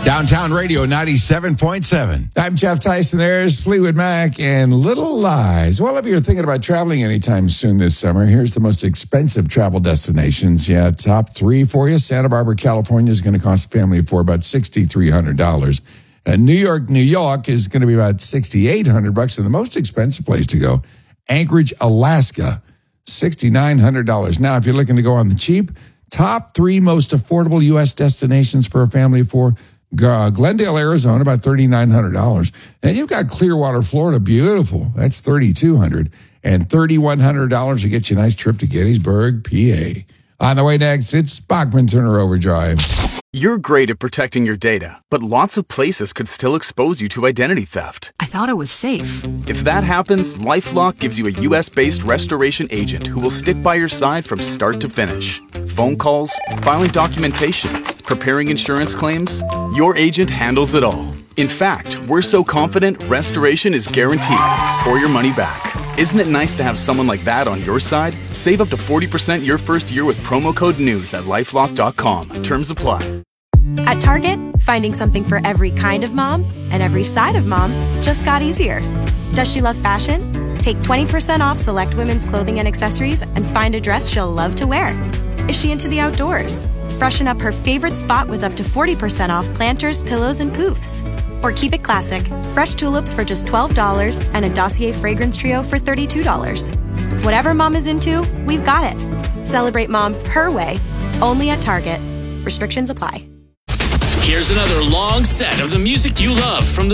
Downtown Radio 97.7. I'm Jeff Tyson. There's Fleetwood Mac and Little Lies. Well, if you're thinking about traveling anytime soon this summer, here's the most expensive travel destinations. Yeah, top three for you. Santa Barbara, California is going to cost a family of four about $6,300. New York is going to be about $6,800. And the most expensive place to go, Anchorage, Alaska, $6,900. Now, if you're looking to go on the cheap, top three most affordable U.S. destinations for a family of four, Glendale, Arizona, about $3,900. And you've got Clearwater, Florida, beautiful. That's $3,200. And $3,100 to get you a nice trip to Gettysburg, PA. On the way next, it's Bachman Turner Overdrive. You're great at protecting your data, but lots of places could still expose you to identity theft. I thought it was safe. If that happens, LifeLock gives you a U.S.-based restoration agent who will stick by your side from start to finish. Phone calls, filing documentation, preparing insurance claims, your agent handles it all. In fact, we're so confident restoration is guaranteed or your money back. Isn't it nice to have someone like that on your side? Save up to 40% your first year with promo code NEWS at LifeLock.com. Terms apply. At Target, finding something for every kind of mom and every side of mom just got easier. Does she love fashion? Take 20% off select women's clothing and accessories and find a dress she'll love to wear. Is she into the outdoors? Freshen up her favorite spot with up to 40% off planters, pillows, and poofs. Or keep it classic, fresh tulips for just $12 and a Dossier fragrance trio for $32. Whatever mom is into, we've got it. Celebrate mom her way, only at Target. Restrictions apply. Here's another long set of the music you love from the